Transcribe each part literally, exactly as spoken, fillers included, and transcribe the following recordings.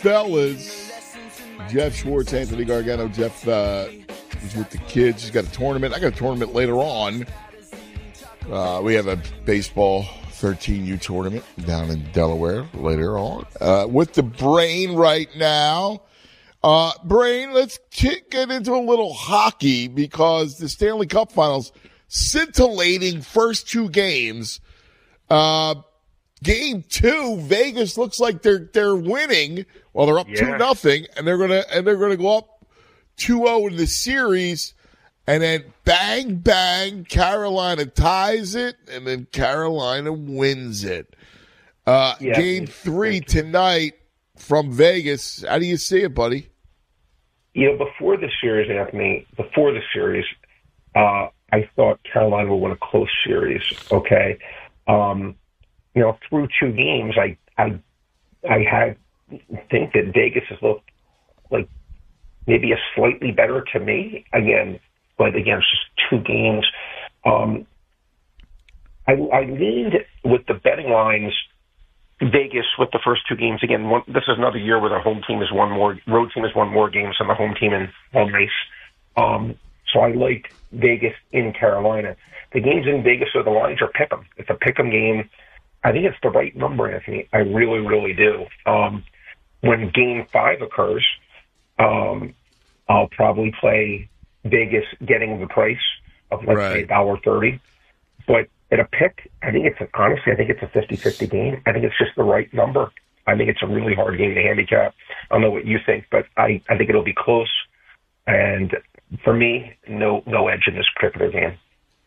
fellas. Jeff Schwartz, Anthony Gargano. Jeff uh, is with the kids. He's got a tournament. I got a tournament later on. Uh, we have a baseball thirteen U tournament down in Delaware later on. Uh, with the Brain right now. Uh, Brain, let's get into a little hockey because the Stanley Cup Finals, scintillating first two games. Uh, game two, Vegas looks like they're they're winning. Well, they're up yeah. two nothing, and they're gonna and they're gonna go up two oh in the series, and then bang bang, Carolina ties it, and then Carolina wins it. Uh, yeah. Game three tonight from Vegas. How do you see it, buddy? You know, before the series, Anthony, before the series, uh, I thought Carolina would win a close series. Okay, um, you know, through two games, I, I, I had think that Vegas has looked like maybe a slightly better to me again, but again, it's just two games. Um, I, I leaned with the betting lines. Vegas with the first two games. Again, one, this is another year where the home team has won more, road team has won more games than the home team in home race. Um, so I like Vegas in Carolina. The games in Vegas are the lines are pick 'em. It's a pick 'em game. I think it's the right number, Anthony. I really, really do. Um, when game five occurs, um, I'll probably play Vegas getting the price of, let's right. say, one dollar thirty. But at a pick, I think it's, a, honestly, I think it's a fifty-fifty game. I think it's just the right number. I think it's a really hard game to handicap. I don't know what you think, but I, I think it'll be close. And for me, no no edge in this particular game.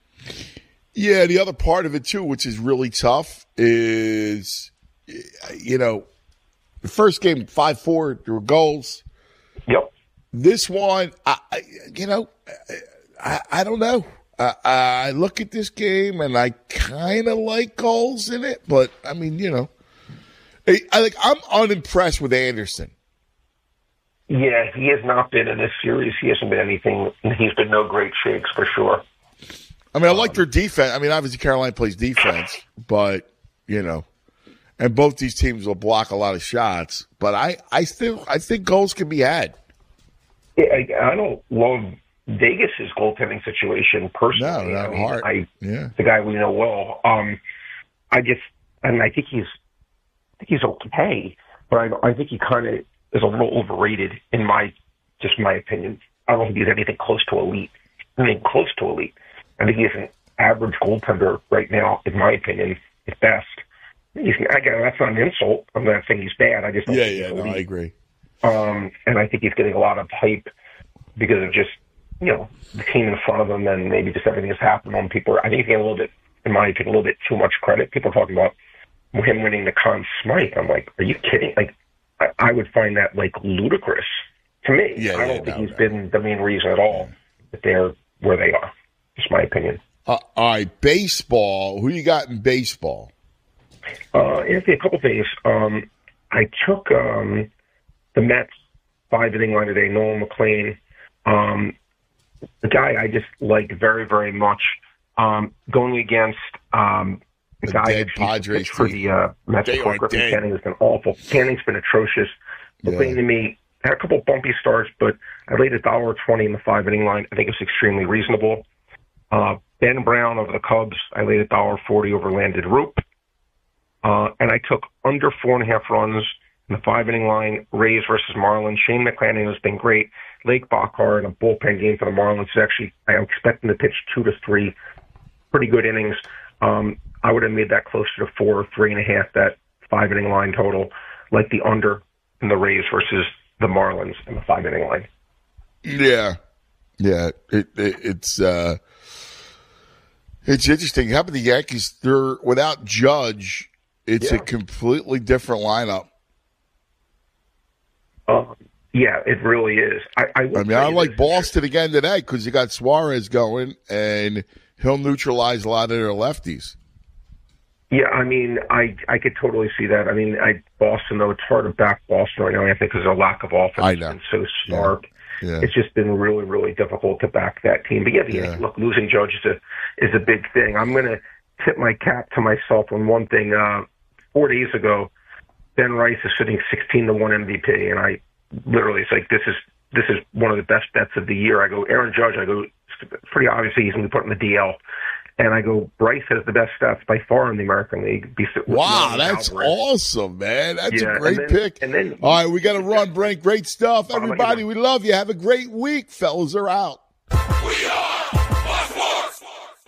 Yeah, the other part of it, too, which is really tough, is, you know, the first game, five four, there were goals. Yep. This one, I, I, you know, I, I don't know. Uh, I look at this game and I kind of like goals in it, but I mean, you know, I, I like I'm unimpressed with Anderson. Yeah, he has not been in this series. He hasn't been anything. He's been no great shakes for sure. I mean, I like their defense. I mean, obviously Carolina plays defense, but you know, and both these teams will block a lot of shots. But I, I still, I think goals can be had. Yeah, I, I don't love Vegas's goaltending situation personally. No, not I mean, hard. I, yeah, the guy we know well. Um, I just, I mean, I think he's, I think he's okay, but I, I think he kind of is a little overrated in my, just my opinion. I don't think he's anything close to elite. I mean, close to elite. I think he's an average goaltender right now, in my opinion, at best. He's, again, that's not an insult. I'm not saying he's bad. I just don't yeah, think yeah. he's No, elite. I agree. Um, and I think he's getting a lot of hype because of just, you know, the team in front of him and maybe just everything that's happened on people. I think he's getting a little bit, in my opinion, a little bit too much credit. People are talking about him winning the Conn Smythe. I'm like, are you kidding? Like, I, I would find that, like, ludicrous to me. Yeah, I don't yeah, think no, he's no. been the main reason at all that they're where they are. Just my opinion. Uh, all right, baseball. Who you got in baseball? Uh, Anthony, a couple things. Um, I took um, the Mets five inning line today, Nolan McLean. Um, the guy I just like very, very much. Um, going against um, the, The guy dead that Padres pitched for team. the uh, Mets. They are Griffin dead. Canning has been awful. Canning's been atrocious. Yeah. McLean to me had a couple bumpy starts, but I laid a dollar twenty in the five inning line. I think it's extremely reasonable. Uh, Ben Brown over the Cubs, I laid a dollar forty over Landon Roop. Uh, and I took under four and a half runs in the five inning line, Rays versus Marlins. Shane McClanahan has been great. Lake Bachar in a bullpen game for the Marlins is actually, I'm expecting to pitch two to three pretty good innings. Um, I would have made that closer to four or three and a half, that five inning line total, like the under in the Rays versus the Marlins in the five inning line. Yeah, yeah. It, it, it's uh, it's interesting. How about the Yankees? They're without Judge. It's Yeah. a completely different lineup. Um, yeah, it really is. I, I, I mean, I like Boston again today because you got Suarez going, and he'll neutralize a lot of their lefties. Yeah, I mean, I I could totally see that. I mean, I Boston, though, it's hard to back Boston right now, I think, because of the lack of offense. I know. It's been so stark. Yeah. It's just been really, really difficult to back that team. But, yeah, the, Yeah. look, losing Judge is a, is a big thing. I'm going to tip my cap to myself on one thing. Uh, four days ago, Ben Rice is sitting sixteen to one M V P, and I literally, it's like, this is this is one of the best bets of the year. I go, Aaron Judge, I go, pretty obviously he's going to be put in the D L. And I go, Bryce has the best stats by far in the American League. Wow, that's Alvarez. Awesome, man. That's yeah, a great and then, pick. And then, all right, we got to run, Brent. Great stuff. Everybody, we love you. Have a great week. Fellas are out. We are Sports.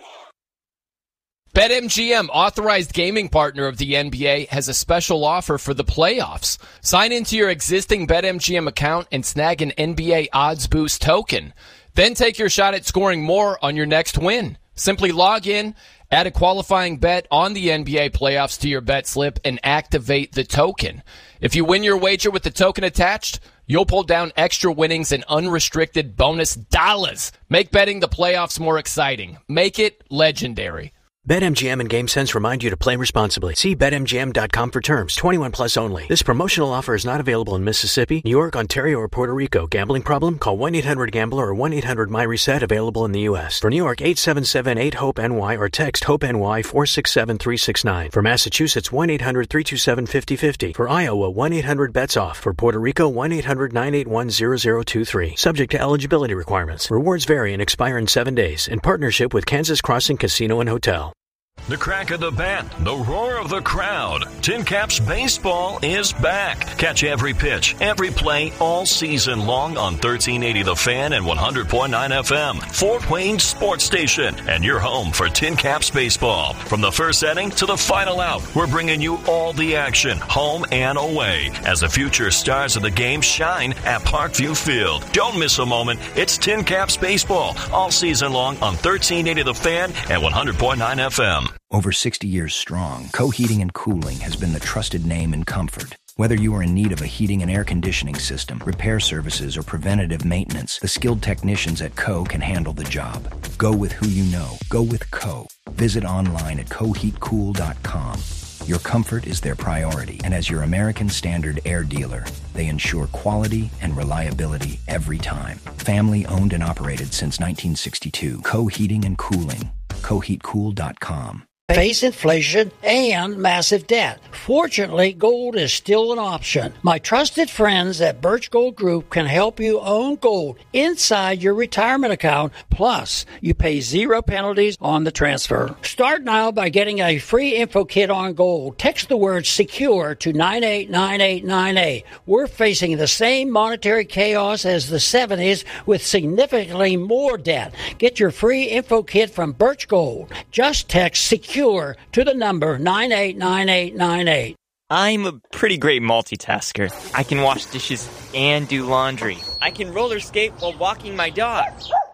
BetMGM, authorized gaming partner of the N B A, has a special offer for the playoffs. Sign into your existing BetMGM account and snag an N B A Odds Boost token. Then take your shot at scoring more on your next win. Simply log in, add a qualifying bet on the N B A playoffs to your bet slip, and activate the token. If you win your wager with the token attached, you'll pull down extra winnings and unrestricted bonus dollars. Make betting the playoffs more exciting. Make it legendary. BetMGM and GameSense remind you to play responsibly. See Bet M G M dot com for terms. twenty-one plus only. This promotional offer is not available in Mississippi, New York, Ontario, or Puerto Rico. Gambling problem? Call one eight hundred gambler or one eight hundred my reset, available in the U S. For New York, eight seven seven eight hope N Y or text HOPE-NY four six seven three six nine. For Massachusetts, one eight hundred three two seven five zero five zero. For Iowa, one eight hundred bets off. For Puerto Rico, one eight hundred nine eight one zero zero two three. Subject to eligibility requirements. Rewards vary and expire in seven days. In partnership with Kansas Crossing Casino and Hotel. The crack of the bat, the roar of the crowd. Tin Caps Baseball is back. Catch every pitch, every play, all season long on thirteen eighty The Fan and one hundred point nine F M. Fort Wayne Sports Station, and your home for Tin Caps Baseball. From the first inning to the final out, we're bringing you all the action, home and away, as the future stars of the game shine at Parkview Field. Don't miss a moment. It's Tin Caps Baseball, all season long on thirteen eighty The Fan and one hundred point nine F M. Over sixty years strong, Co Heating and Cooling has been the trusted name in comfort. Whether you are in need of a heating and air conditioning system, repair services, or preventative maintenance, the skilled technicians at Co can handle the job. Go with who you know. Go with Co. Visit online at co heat cool dot com. Your comfort is their priority, and as your American Standard air dealer, they ensure quality and reliability every time. Family owned and operated since nineteen sixty-two. Co Heating and Cooling. co heat cool dot com. Face inflation and massive debt. Fortunately, gold is still an option. My trusted friends at Birch Gold Group can help you own gold inside your retirement account. Plus, you pay zero penalties on the transfer. Start now by getting a free info kit on gold. Text the word SECURE to nine eight nine eight nine eight. We're facing the same monetary chaos as the seventies with significantly more debt. Get your free info kit from Birch Gold. Just text SECURE to the number nine eight nine eight nine eight. I'm a pretty great multitasker. I can wash dishes and do laundry. I can roller skate while walking my dog.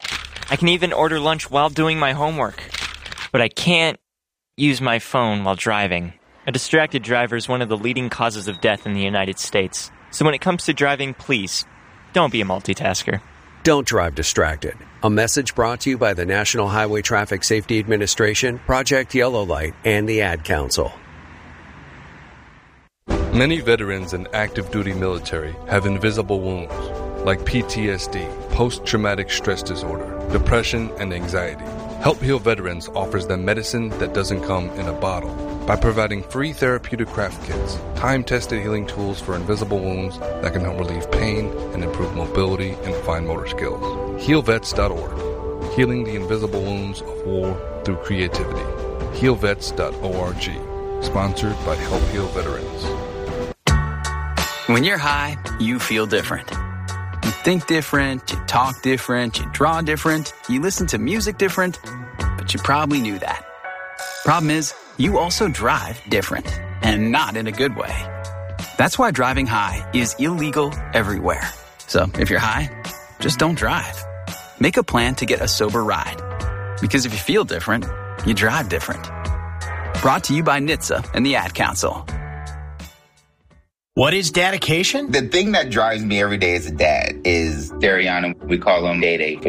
I can even order lunch while doing my homework. But I can't use my phone while driving. A distracted driver is one of the leading causes of death in the United States. So when it comes to driving, please, don't be a multitasker. Don't drive distracted. A message brought to you by the National Highway Traffic Safety Administration, Project Yellow Light, and the Ad Council. Many veterans in active duty military have invisible wounds, like P T S D, post-traumatic stress disorder, depression, and anxiety. Help Heal Veterans offers them medicine that doesn't come in a bottle by providing free therapeutic craft kits, time-tested healing tools for invisible wounds that can help relieve pain and improve mobility and fine motor skills. heal vets dot org, healing the invisible wounds of war through creativity. heal vets dot org, sponsored by Help Heal Veterans. When you're high, you feel different. You think different, you talk different, you draw different, you listen to music different, but you probably knew that. Problem is, you also drive different, and not in a good way. That's why driving high is illegal everywhere. So if you're high, just don't drive. Make a plan to get a sober ride. Because if you feel different, you drive different. Brought to you by N H T S A and the Ad Council. What is dedication? The thing that drives me every day as a dad is Dariana. We call him Day Day for short.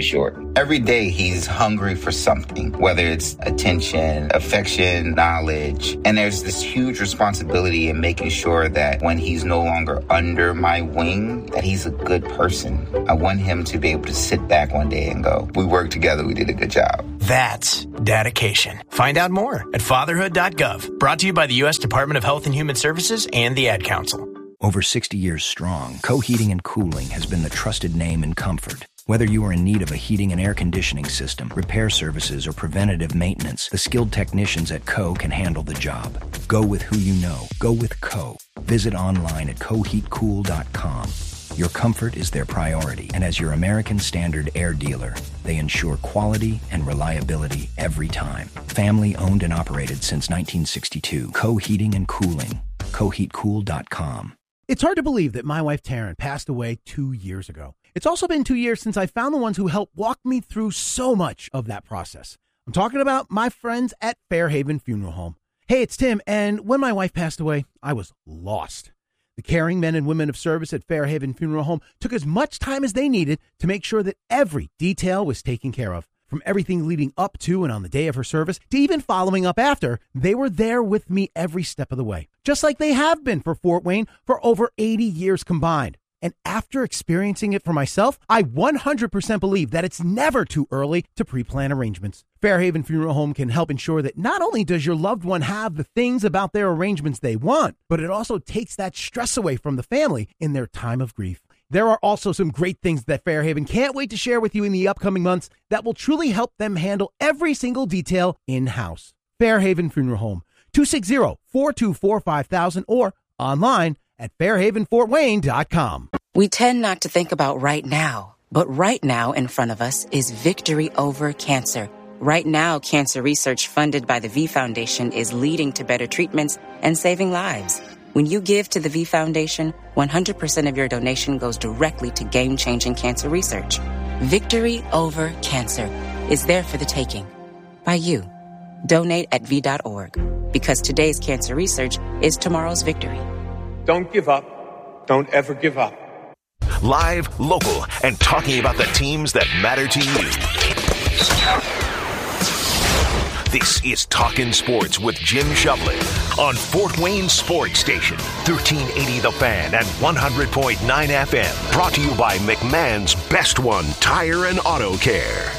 Every day he's hungry for something, whether it's attention, affection, knowledge. And there's this huge responsibility in making sure that when he's no longer under my wing, that he's a good person. I want him to be able to sit back one day and go, we worked together, we did a good job. That's dedication. Find out more at fatherhood dot gov. Brought to you by the U S Department of Health and Human Services and the Ad Council. Over sixty years strong, Co Heating and Cooling has been the trusted name in comfort. Whether you are in need of a heating and air conditioning system, repair services, or preventative maintenance, the skilled technicians at Co can handle the job. Go with who you know. Go with Co. Visit online at co heat cool dot com. Your comfort is their priority, and as your American Standard air dealer, they ensure quality and reliability every time. Family owned and operated since nineteen sixty-two. Co Heating and Cooling. co heat cool dot com. It's hard to believe that my wife Taryn passed away two years ago. It's also been two years since I found the ones who helped walk me through so much of that process. I'm talking about my friends at Fairhaven Funeral Home. Hey, it's Tim, and when my wife passed away, I was lost. The caring men and women of service at Fairhaven Funeral Home took as much time as they needed to make sure that every detail was taken care of. From everything leading up to and on the day of her service to even following up after, they were there with me every step of the way, just like they have been for Fort Wayne for over eighty years combined. And after experiencing it for myself, I one hundred percent believe that it's never too early to pre-plan arrangements. Fairhaven Funeral Home can help ensure that not only does your loved one have the things about their arrangements they want, but it also takes that stress away from the family in their time of grief. There are also some great things that Fairhaven can't wait to share with you in the upcoming months that will truly help them handle every single detail in-house. Fairhaven Funeral Home, two six zero, four two four, five thousand or online at fairhaven fort wayne dot com. We tend not to think about right now, but right now in front of us is victory over cancer. Right now, cancer research funded by the V Foundation is leading to better treatments and saving lives. When you give to the V Foundation, one hundred percent of your donation goes directly to game-changing cancer research. Victory over cancer is there for the taking. By you. Donate at V dot org. Because today's cancer research is tomorrow's victory. Don't give up. Don't ever give up. Live, local, and talking about the teams that matter to you. This is Talkin' Sports with Jim Shovlin on Fort Wayne Sports Station, thirteen eighty The Fan and one hundred point nine F M. Brought to you by McMahon's Best One Tire and Auto Care.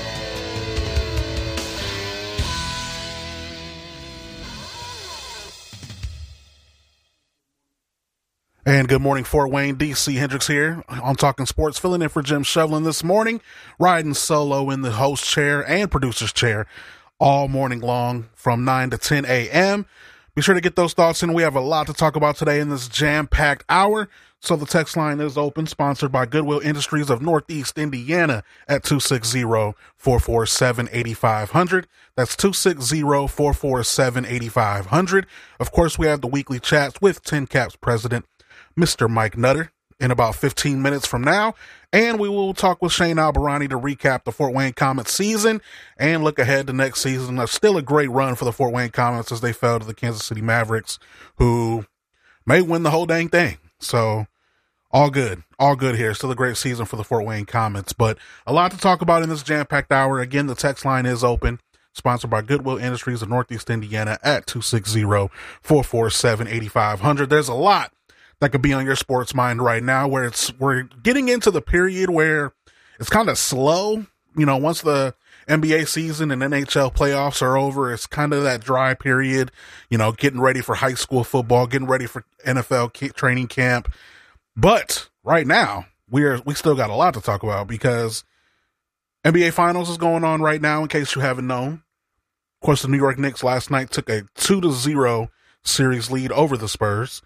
And good morning, Fort Wayne. D C Hendricks here on Talking Sports, filling in for Jim Shovlin this morning, riding solo in the host chair and producer's chair all morning long from nine to ten a.m. Be sure to get those thoughts in. We have a lot to talk about today in this jam-packed hour, so the text line is open, sponsored by Goodwill Industries of Northeast Indiana at two six zero, four four seven, eight five zero zero. That's two six zero, four four seven, eight five zero zero. Of course, we have the weekly chats with Tin Caps president, Mister Mike Nutter, in about fifteen minutes from now. And we will talk with Shane Albarani to recap the Fort Wayne Komets season and look ahead to next season. That's still a great run for the Fort Wayne Komets as they fell to the Kansas City Mavericks, who may win the whole dang thing. So all good, all good here. Still a great season for the Fort Wayne Komets, but a lot to talk about in this jam-packed hour. Again, the text line is open, sponsored by Goodwill Industries of Northeast Indiana at two six zero, four four seven, eight five zero zero. There's a lot that could be on your sports mind right now, where it's, we're getting into the period where it's kind of slow. You know, once the N B A season and N H L playoffs are over, it's kind of that dry period, you know, getting ready for high school football, getting ready for N F L training camp. But right now we are, we still got a lot to talk about because N B A finals is going on right now, in case you haven't known. Of course, the New York Knicks last night took a two to zero series lead over the Spurs.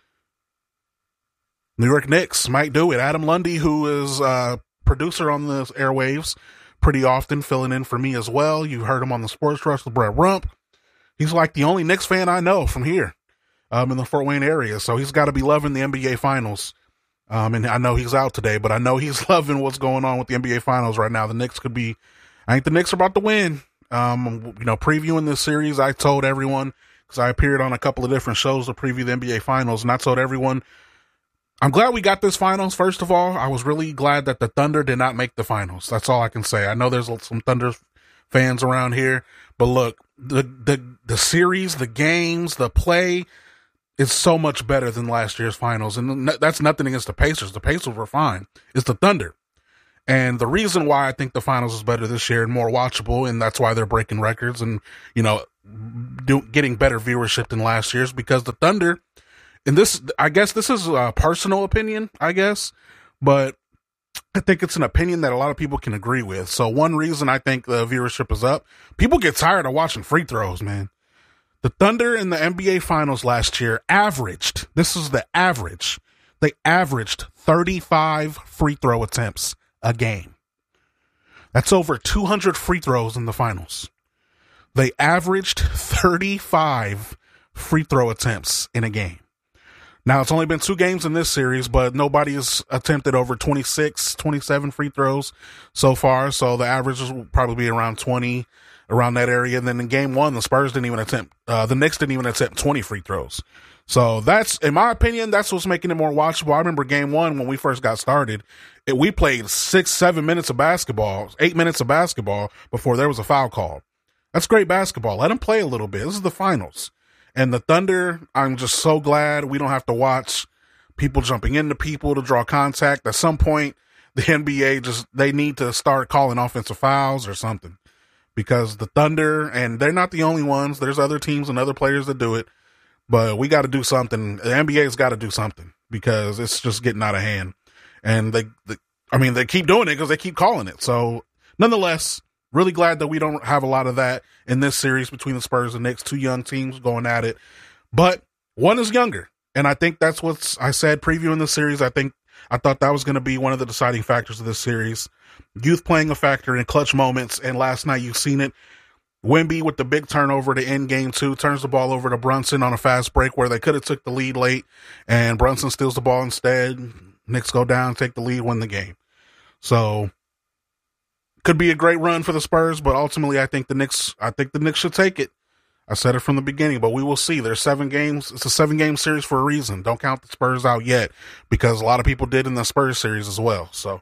New York Knicks might do it. Adam Lundy, who is a producer on the airwaves pretty often, filling in for me as well. You heard him on the Sports Rush with Brett Rump. He's like the only Knicks fan I know from here um, in the Fort Wayne area. So he's got to be loving the N B A Finals. Um, and I know he's out today, but I know he's loving what's going on with the N B A Finals right now. The Knicks could be, I think the Knicks are about to win. Um, you know, previewing this series, I told everyone, because I appeared on a couple of different shows to preview the N B A Finals, and I told everyone, I'm glad we got this finals. First of all, I was really glad that the Thunder did not make the finals. That's all I can say. I know there's some Thunder fans around here, but look, the the the series, the games, the play is so much better than last year's finals, and that's nothing against the Pacers. The Pacers were fine. It's the Thunder, and the reason why I think the finals is better this year and more watchable, and that's why they're breaking records and you know do, getting better viewership than last year's, because the Thunder. And this, I guess this is a personal opinion, I guess, but I think it's an opinion that a lot of people can agree with. So one reason I think the viewership is up, people get tired of watching free throws, man. The Thunder in the N B A Finals last year averaged, this is the average, they averaged thirty-five free throw attempts a game. That's over two hundred free throws in the finals. They averaged thirty-five free throw attempts in a game. Now, it's only been two games in this series, but nobody has attempted over twenty-six, twenty-seven free throws so far. So the averages will probably be around twenty, around that area. And then in game one, the Spurs didn't even attempt, uh, the Knicks didn't even attempt twenty free throws. So that's, in my opinion, that's what's making it more watchable. I remember game one when we first got started, it, we played six, seven minutes of basketball, eight minutes of basketball before there was a foul call. That's great basketball. Let them play a little bit. This is the finals. And the Thunder, I'm just so glad we don't have to watch people jumping into people to draw contact. At some point, the N B A just, they need to start calling offensive fouls or something, because the Thunder, and they're not the only ones. There's other teams and other players that do it, but we got to do something. The N B A's got to do something because it's just getting out of hand. And they, they I mean, they keep doing it because they keep calling it. So nonetheless, really glad that we don't have a lot of that in this series between the Spurs and Knicks, two young teams going at it. But one is younger, and I think that's what I said previewing the series. I think I thought that was going to be one of the deciding factors of this series. Youth playing a factor in clutch moments, and last night you've seen it. Wemby with the big turnover to end game two, turns the ball over to Brunson on a fast break where they could have took the lead late, and Brunson steals the ball instead. Knicks go down, take the lead, win the game. So could be a great run for the Spurs, but ultimately I think the Knicks, I think the Knicks should take it. I said it from the beginning, but we will see. There's seven games. It's a seven game series for a reason. Don't count the Spurs out yet, because a lot of people did in the Spurs series as well. So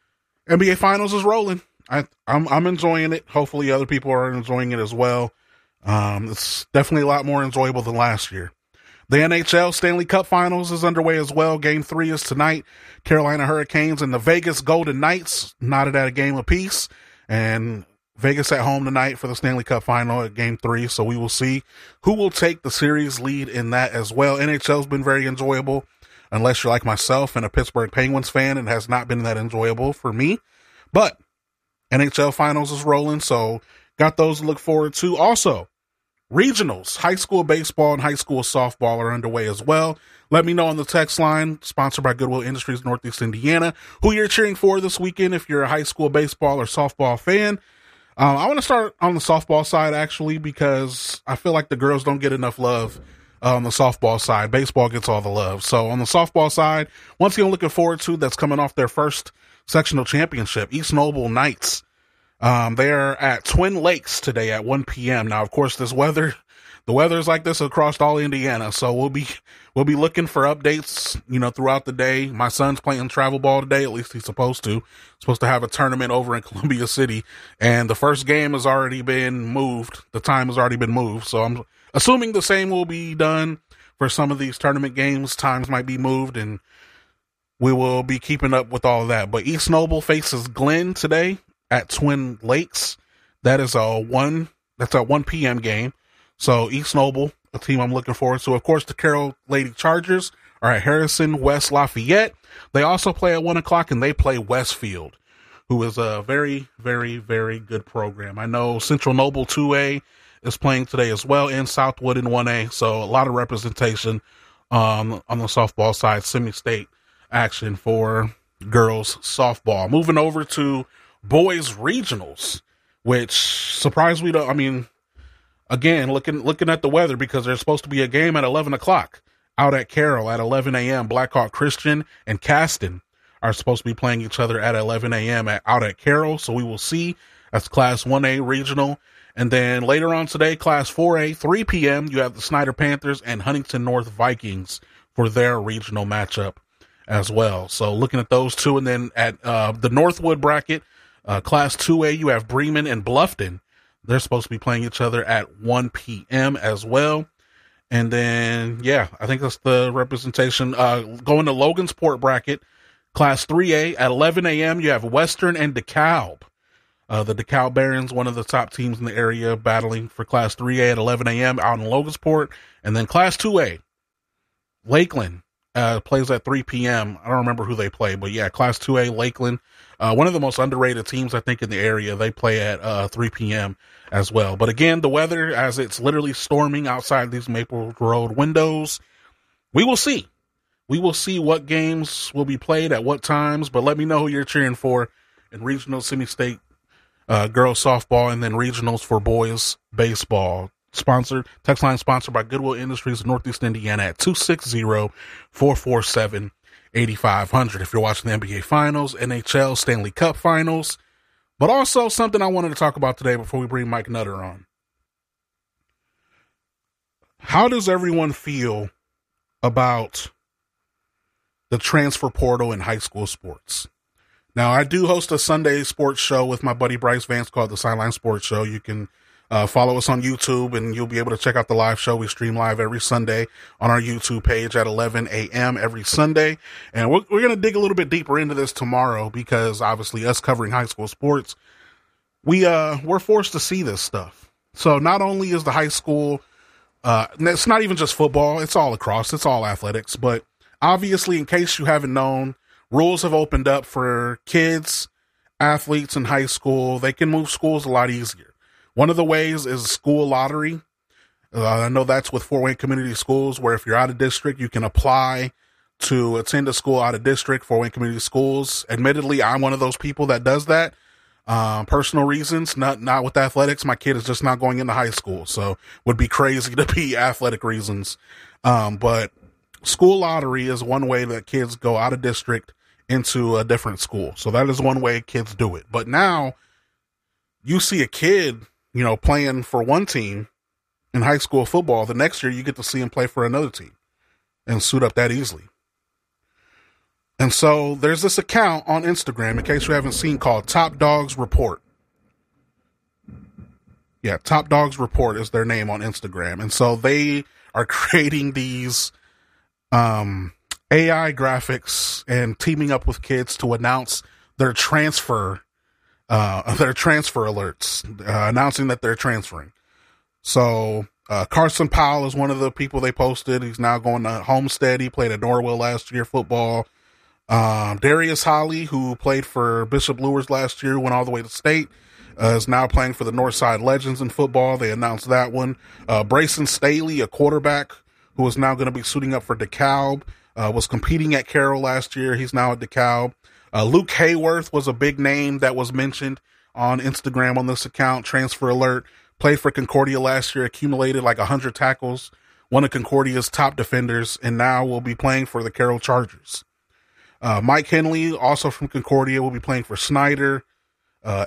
N B A Finals is rolling. I, I'm, I'm enjoying it. Hopefully other people are enjoying it as well. Um, it's definitely a lot more enjoyable than last year. The N H L Stanley Cup Finals is underway as well. Game three is tonight. Carolina Hurricanes and the Vegas Golden Knights knotted at a game apiece. And Vegas at home tonight for the Stanley Cup Final at game three. So we will see who will take the series lead in that as well. N H L's been very enjoyable, unless you're like myself and a Pittsburgh Penguins fan. It has not been that enjoyable for me. But N H L Finals is rolling, so got those to look forward to. Also, regionals, high school baseball and high school softball are underway as well. Let me know on the text line, sponsored by Goodwill Industries, Northeast Indiana, who you're cheering for this weekend if you're a high school baseball or softball fan. Um, I want to start on the softball side, actually, because I feel like the girls don't get enough love uh, on the softball side. Baseball gets all the love. So on the softball side, once again, looking forward to, that's coming off their first sectional championship, East Noble Knights. Um, they're at Twin Lakes today at one p.m. Now, of course, this weather, the weather is like this across all Indiana. So we'll be, we'll be looking for updates, you know, throughout the day. My son's playing travel ball today. At least he's supposed to, supposed to have a tournament over in Columbia City. And the first game has already been moved. The time has already been moved. So I'm assuming the same will be done for some of these tournament games. Times might be moved, and we will be keeping up with all of that. But East Noble faces Glenn today at Twin Lakes. That is a one, that's a one p.m. game. So East Noble, a team I'm looking forward to. Of course, the Carroll Lady Chargers are at Harrison West Lafayette. They also play at one o'clock, and they play Westfield, who is a very, very, very good program. I know Central Noble two A is playing today as well, and Southwood in one A. So a lot of representation um, on the softball side, semi-state action for girls softball. Moving over to boys regionals, which surprised we don't, I mean, again, looking, looking at the weather, because there's supposed to be a game at eleven o'clock out at Carroll at eleven a.m. Blackhawk Christian and Caston are supposed to be playing each other at eleven a.m. at, out at Carroll. So we will see. That's Class one A regional. And then later on today, Class four A, three p.m., you have the Snyder Panthers and Huntington North Vikings for their regional matchup as well. So looking at those two, and then at uh, the Northwood bracket, uh, Class two A, you have Bremen and Bluffton. They're supposed to be playing each other at one p.m. as well. And then, yeah, I think that's the representation. Uh, going to Logansport bracket, Class three A, at eleven a.m., you have Western and DeKalb. Uh, the DeKalb Barons, one of the top teams in the area, battling for Class three A at eleven a.m. out in Logansport. And then Class two A, Lakeland uh, plays at three p.m. I don't remember who they play, but yeah, Class two A, Lakeland, uh, one of the most underrated teams, I think, in the area. They play at uh, three p.m. as well. But again, the weather, as it's literally storming outside these Maple Road windows, we will see. We will see what games will be played at what times, but let me know who you're cheering for in regional, semi-state, uh, girls softball, and then regionals for boys baseball. Sponsored, text line sponsored by Goodwill Industries of Northeast Indiana at two six zero, four four seven, eight five zero zero. If you're watching the N B A Finals, N H L, Stanley Cup Finals, but also something I wanted to talk about today before we bring Mike Nutter on. How does everyone feel about the transfer portal in high school sports? Now, I do host a Sunday sports show with my buddy Bryce Vance called the Sideline Sports Show. You can uh, follow us on YouTube, and you'll be able to check out the live show. We stream live every Sunday on our YouTube page at eleven a.m. every Sunday. And we're, we're going to dig a little bit deeper into this tomorrow because, obviously, us covering high school sports, we, uh, we're forced to see this stuff. So not only is the high school, uh, it's not even just football, it's all across, it's all athletics, but obviously, in case you haven't known, rules have opened up for kids, athletes in high school. They can move schools a lot easier. One of the ways is school lottery. Uh, I know that's with Fort Wayne Community Schools, where if you're out of district, you can apply to attend a school out of district, Fort Wayne Community Schools. Admittedly, I'm one of those people that does that. Um, personal reasons, not, not with athletics. My kid is just not going into high school. So would be crazy to be athletic reasons. Um, but school lottery is one way that kids go out of district into a different school. So that is one way kids do it. But now you see a kid, you know, playing for one team in high school football. The next year you get to see him play for another team and suit up that easily. And so there's this account on Instagram, in case you haven't seen, called Top Dogs Report. Yeah, Top Dogs Report is their name on Instagram. And so they are creating these um, A I graphics and teaming up with kids to announce their transfer, uh, their transfer alerts, uh, announcing that they're transferring. So uh, Carson Powell is one of the people they posted. He's now going to Homestead. He played at Norwell last year, football. Um, Darius Holly, who played for Bishop Lures last year, went all the way to state, uh, is now playing for the Northside Legends in football. They announced that one. Uh, Brayson Staley, a quarterback who is now going to be suiting up for DeKalb, uh, was competing at Carroll last year. He's now at DeKalb. Uh, Luke Hayworth was a big name that was mentioned on Instagram on this account. Transfer alert. Played for Concordia last year, accumulated like one hundred tackles, one of Concordia's top defenders, and now will be playing for the Carroll Chargers. Uh, Mike Henley, also from Concordia, will be playing for Snyder. Uh,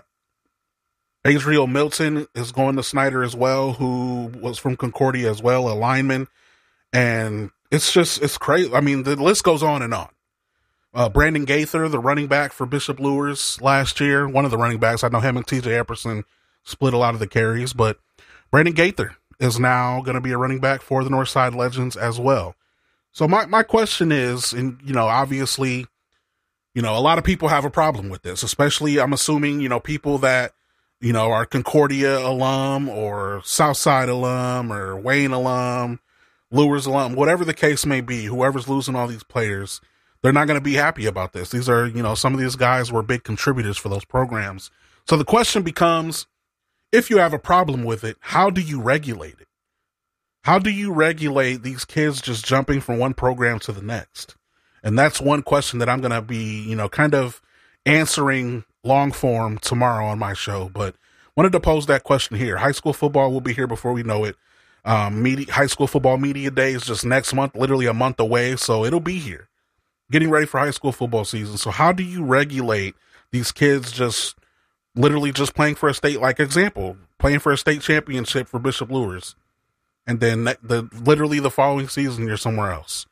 Adriel Milton is going to Snyder as well, who was from Concordia as well, a lineman. And it's just, it's crazy. I mean, the list goes on and on. Uh, Brandon Gaither, the running back for Bishop Lures last year, one of the running backs. I know him and T J Epperson split a lot of the carries, but Brandon Gaither is now going to be a running back for the Northside Legends as well. So my, my question is, and, you know, obviously, you know, a lot of people have a problem with this, especially, I'm assuming, you know, people that, you know, are Concordia alum or Southside alum or Wayne alum, Lures alum, whatever the case may be, whoever's losing all these players, they're not going to be happy about this. These are, you know, some of these guys were big contributors for those programs. So the question becomes, if you have a problem with it, how do you regulate it? How do you regulate these kids just jumping from one program to the next? And that's one question that I'm going to be, you know, kind of answering long form tomorrow on my show. But wanted to pose that question here. High school football will be here before we know it. Um, media, high school football media day is just next month, literally a month away. So it'll be here, getting ready for high school football season. So how do you regulate these kids just literally just playing for a state, like example, playing for a state championship for Bishop Lures? And then the, literally the following season, you're somewhere else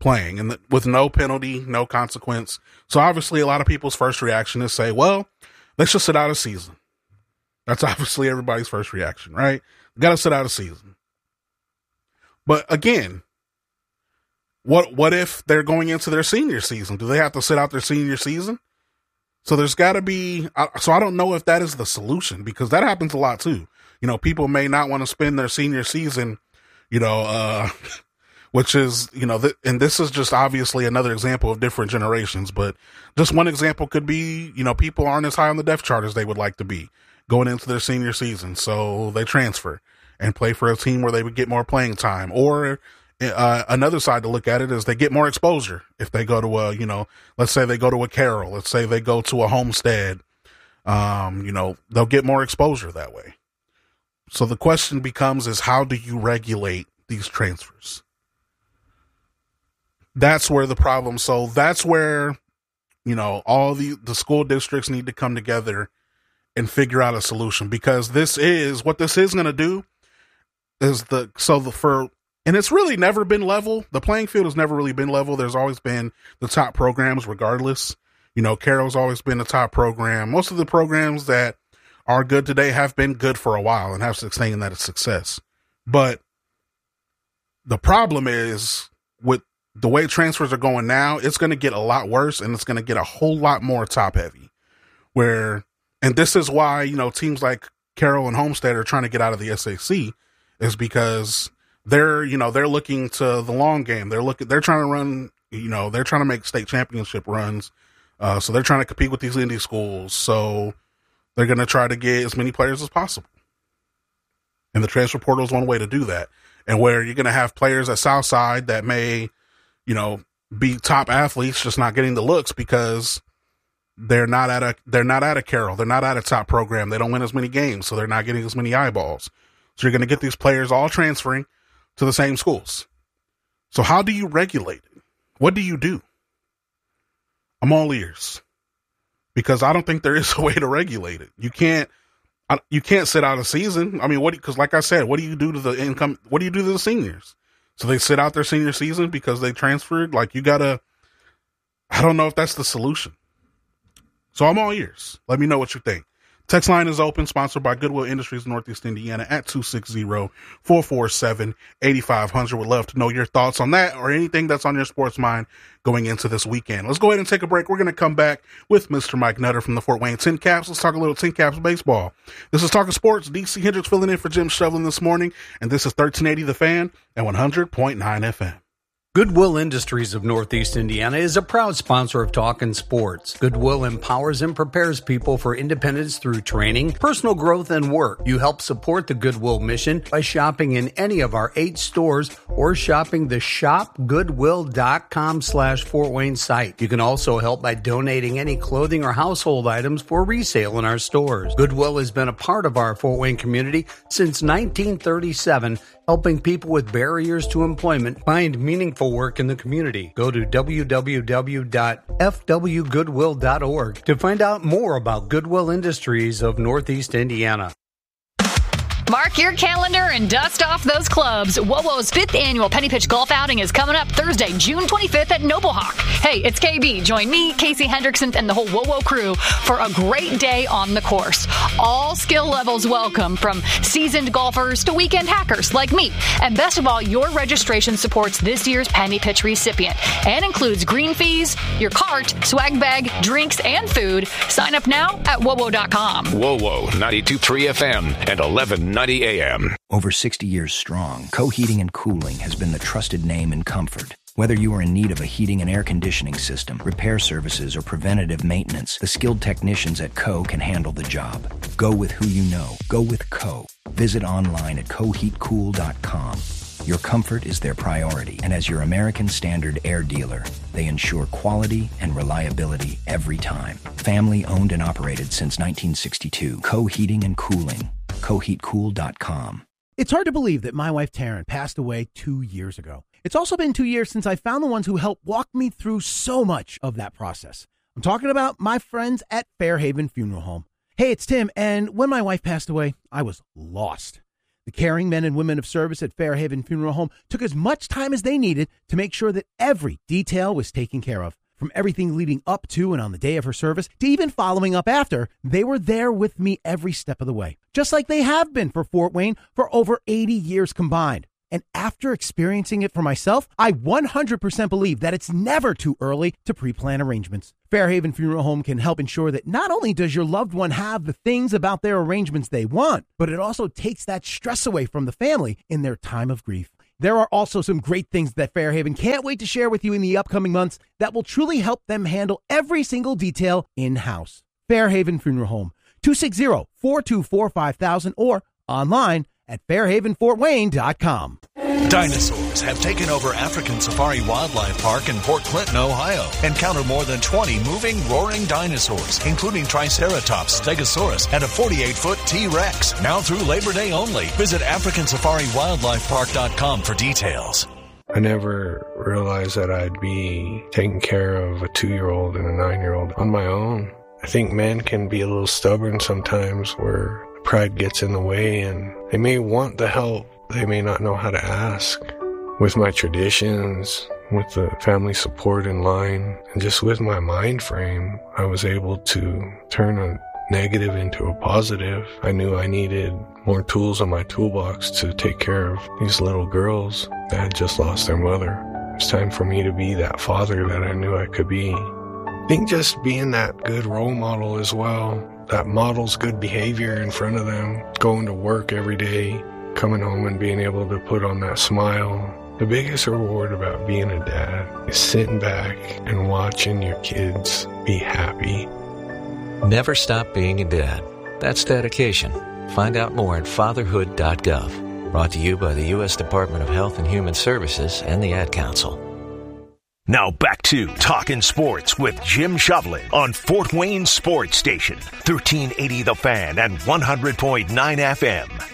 playing and the, with no penalty, no consequence. So obviously a lot of people's first reaction is say, well, they should sit out a season. That's obviously everybody's first reaction, right? Got to sit out a season. But again, what what if they're going into their senior season? Do they have to sit out their senior season? So there's got to be, so I don't know if that is the solution, because that happens a lot too. You know, people may not want to spend their senior season, you know, uh, which is, you know, th- and this is just obviously another example of different generations, but just one example could be, you know, people aren't as high on the depth chart as they would like to be going into their senior season. So they transfer and play for a team where they would get more playing time. Or uh, another side to look at it is they get more exposure if they go to a, you know, let's say they go to a Carroll, let's say they go to a Homestead, um, you know, they'll get more exposure that way. So the question becomes is how do you regulate these transfers? That's where the problem. So that's where, you know, all the, the school districts need to come together and figure out a solution, because this is what this is going to do is the, so the, for, and it's really never been level. The playing field has never really been level. There's always been the top programs regardless. You know, Carroll's always been the top program. Most of the programs that are good today have been good for a while and have sustained that as success. But the problem is with the way transfers are going now, it's going to get a lot worse, and it's going to get a whole lot more top heavy where, and this is why, you know, teams like Carroll and Homestead are trying to get out of the S A C, is because they're, you know, they're looking to the long game. They're looking, they're trying to run, you know, they're trying to make state championship runs. Uh, so they're trying to compete with these indie schools. So they're going to try to get as many players as possible. And the transfer portal is one way to do that. And where you're going to have players at Southside that may, you know, be top athletes, just not getting the looks because they're not at a, they're not at a Carroll. They're not at a top program. They don't win as many games. So they're not getting as many eyeballs. So you're going to get these players all transferring to the same schools. So how do you regulate it? What do you do? I'm all ears, because I don't think there is a way to regulate it. You can't, you can't sit out a season. I mean, what, because like I said, what do you do to the income? What do you do to the seniors? So they sit out their senior season because they transferred. Like, you gotta, I don't know if that's the solution. So I'm all ears. Let me know what you think. Text line is open, sponsored by Goodwill Industries, Northeast Indiana, at two six zero, four four seven, eight five zero zero. Would love to know your thoughts on that or anything that's on your sports mind going into this weekend. Let's go ahead and take a break. We're going to come back with Mister Mike Nutter from the Fort Wayne Tin Caps. Let's talk a little Tin Caps baseball. This is Talking Sports. D C Hendricks filling in for Jim Shovlin this morning, and this is thirteen eighty The Fan and one hundred point nine F M. Goodwill Industries of Northeast Indiana is a proud sponsor of Talkin' Sports. Goodwill empowers and prepares people for independence through training, personal growth, and work. You help support the Goodwill mission by shopping in any of our eight stores or shopping the shop goodwill dot com slash Fort Wayne site. You can also help by donating any clothing or household items for resale in our stores. Goodwill has been a part of our Fort Wayne community since nineteen thirty-seven, helping people with barriers to employment find meaningful work in the community. Go to w w w dot f w goodwill dot org to find out more about Goodwill Industries of Northeast Indiana. Mark your calendar and dust off those clubs. WOWO's fifth annual Penny Pitch Golf Outing is coming up Thursday, June twenty-fifth at Noblehawk. Hey, it's K B. Join me, Casey Hendrickson, and the whole WOWO crew for a great day on the course. All skill levels welcome, from seasoned golfers to weekend hackers like me. And best of all, your registration supports this year's Penny Pitch recipient and includes green fees, your cart, swag bag, drinks, and food. Sign up now at W O W O dot com. WOWO ninety-two point three F M and eleven ninety A M. Over sixty years strong, Co Heating and Cooling has been the trusted name in comfort. Whether you are in need of a heating and air conditioning system, repair services, or preventative maintenance, the skilled technicians at Co can handle the job. Go with who you know. Go with Co. Visit online at co heat cool dot com. Your comfort is their priority, and as your American Standard air dealer, they ensure quality and reliability every time. Family owned and operated since nineteen sixty-two. Co Heating and Cooling. co heat cool dot com. It's hard to believe that my wife Taryn passed away two years ago. It's also been two years since I found the ones who helped walk me through so much of that process. I'm talking about my friends at Fairhaven Funeral Home. Hey, it's Tim, and when my wife passed away, I was lost. The caring men and women of service at Fairhaven Funeral Home took as much time as they needed to make sure that every detail was taken care of. From everything leading up to and on the day of her service to even following up after, they were there with me every step of the way, just like they have been for Fort Wayne for over eighty years combined. And after experiencing it for myself, I one hundred percent believe that it's never too early to pre-plan arrangements. Fairhaven Funeral Home can help ensure that not only does your loved one have the things about their arrangements they want, but it also takes that stress away from the family in their time of grief. There are also some great things that Fairhaven can't wait to share with you in the upcoming months that will truly help them handle every single detail in-house. Fairhaven Funeral Home, two six zero, four two four, five thousand or online at fairhaven fort wayne dot com. Dinosaurs have taken over African Safari Wildlife Park in Port Clinton, Ohio. Encounter more than twenty moving, roaring dinosaurs, including Triceratops, Stegosaurus, and a forty-eight foot T-Rex. Now through Labor Day only. Visit african safari wildlife park dot com for details. I never realized that I'd be taking care of a two-year-old and a nine-year-old on my own. I think men can be a little stubborn sometimes where pride gets in the way and they may want the help. They may not know how to ask. With my traditions, with the family support in line, and just with my mind frame, I was able to turn a negative into a positive. I knew I needed more tools in my toolbox to take care of these little girls that had just lost their mother. It's time for me to be that father that I knew I could be. I think just being that good role model as well, that models good behavior in front of them, going to work every day, coming home and being able to put on that smile. The biggest reward about being a dad is sitting back and watching your kids be happy. Never stop being a dad. That's dedication. Find out more at fatherhood dot gov. Brought to you by the U S Department of Health and Human Services and the Ad Council. Now back to Talkin' Sports with Jim Shovlin on Fort Wayne Sports Station, thirteen eighty The Fan and one hundred point nine F M.